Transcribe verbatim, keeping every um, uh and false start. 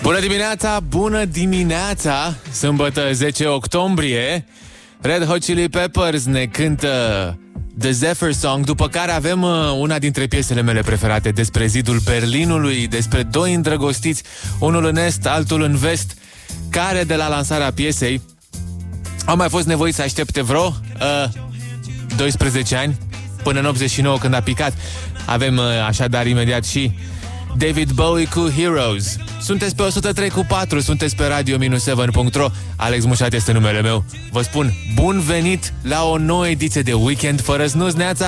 Bună dimineața, bună dimineața! Sâmbătă zece octombrie, Red Hot Chili Peppers ne cântă The Zephyr Song, după care avem uh, una dintre piesele mele preferate, despre zidul Berlinului, despre doi îndrăgostiți, unul în est, altul în vest, care de la lansarea piesei au mai fost nevoiți să aștepte vreo uh, doisprezece ani, până în optzeci și nouă când a picat. Avem uh, așadar imediat și David Bowie cu Heroes. Sunteți pe o sută trei cu patru, sunteți pe radio șapte punct ro. Alex Mușat este numele meu. Vă spun bun venit la o nouă ediție de Weekend fără snuz, neața!